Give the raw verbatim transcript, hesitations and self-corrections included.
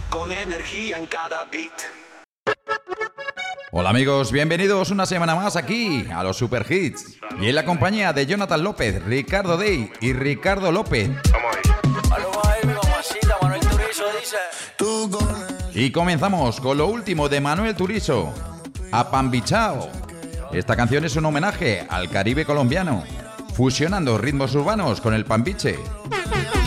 con energía en cada beat. Hola amigos, bienvenidos una semana más aquí a los Super Hits. Y en la compañía de Jonathan López, Ricardo Dey y Ricardo López. Y comenzamos con lo último de Manuel Turizo, Apambichao. Esta canción es un homenaje al Caribe colombiano, fusionando ritmos urbanos con el pambiche.